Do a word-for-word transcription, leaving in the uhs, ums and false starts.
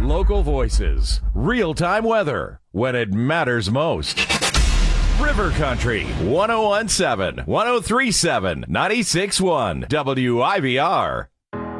Local voices, real-time weather, when it matters most. River Country, one oh one point seven, one oh three point seven, ninety-six point one, W I V R.